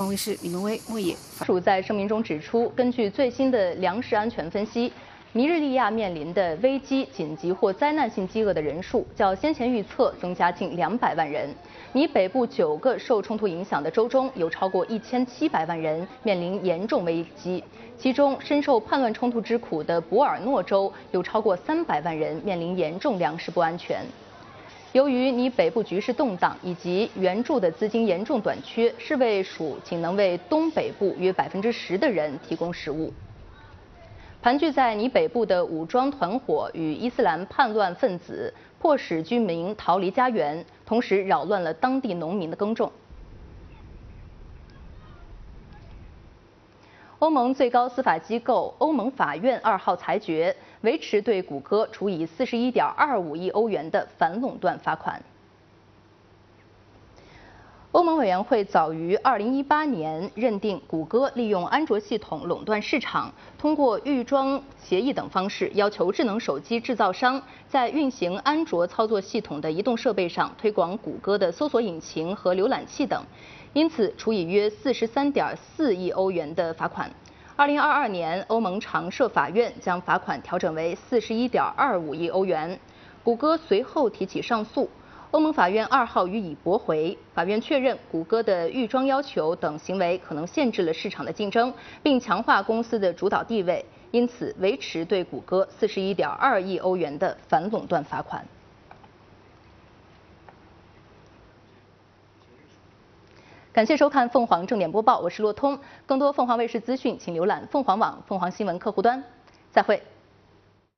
卫视李文威、莫野。 署在声明中指出，根据最新的粮食安全分析，尼日利亚面临的危机、紧急或灾难性饥饿的人数较先前预测增加近200万人。尼北部9个受冲突影响的州中有超过1700万人面临严重危机，其中深受叛乱冲突之苦的博尔诺州有超过300万人面临严重粮食不安全。由于尼北部局势动荡以及援助的资金严重短缺，世卫署仅能为东北部约10%的人提供食物。盘踞在尼北部的武装团伙与伊斯兰叛乱分子迫使居民逃离家园，同时扰乱了当地农民的耕种。欧盟最高司法机构欧盟法院2号裁决，维持对谷歌处以41.25亿欧元的反垄断罚款。欧盟委员会早于2018年认定谷歌利用安卓系统垄断市场，通过预装协议等方式要求智能手机制造商在运行安卓操作系统的移动设备上推广谷歌的搜索引擎和浏览器等，因此处以约43.4亿欧元的罚款。2022年，欧盟常设法院将罚款调整为41.25亿欧元。谷歌随后提起上诉。欧盟法院2号予以驳回，法院确认谷歌的预装要求等行为可能限制了市场的竞争，并强化公司的主导地位，因此维持对谷歌41.2亿欧元的反垄断罚款。感谢收看凤凰正点播报，我是骆通。更多凤凰卫视资讯，请浏览凤凰网凤凰新闻客户端。再会。